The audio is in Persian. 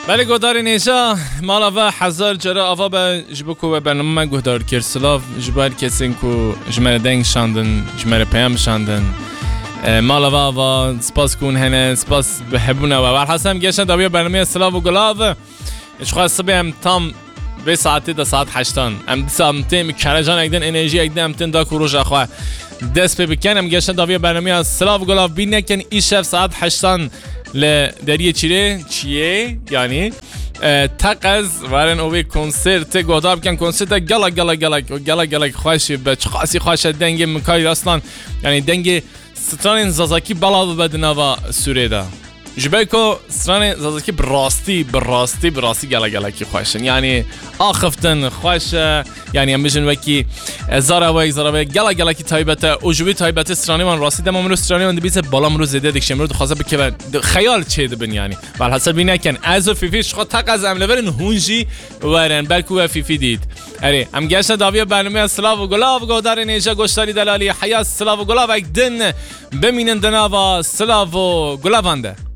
بله گودار نیشا مالا و هزار جرا آوا به جبکو و برنامه گودار کرسلاف جبال کسین کو جمره دنگ شاندن جمره پیام شاندن مالا و آوا سپاس کن هنه سپاس بحبونه و برحسم گشن دابیا برنامه سلاف و گلاف اشخاص صبح هم تام به ساعتی دا ساعت 8 ام دیسامتیم کرجان اگدن انرژی اگدن امتن دا کروش اخواه دست بکنم گشن دابیا برنامه سلاف و گلاف بینه کن ایشف ساعت 8 لدریه چیه یعنی تقز وارن اوی کنسرت گودار بکن کنسرت گلا خوشی به خاصی خوش دنگ مکای اصلا یعنی دنگ ستران زازاکی بالا بدنا و سوریدا جبکو ستران زازاکی براستی گلا کی خوشن یعنی آخفتن خوش یعنی هم بجن وکی زاراوی گلا کی تایبته اوجوی تایبته سترانی من راستی دم امروز سترانی من بیس بالا امروز زده دیگه امروز خواسته بکه خیال چه بن یعنی ولی حسب بینه کن از فیفیش خود تقز عمله ورن هونجی ورن بلکو فیفی دید اره ام گشت داویه برنامه سلاف و گلاف گودار نیجا گوشتاری دلالی حیات سلاف و گلاف اگدن بمینن دنا و سلاف و گلافنده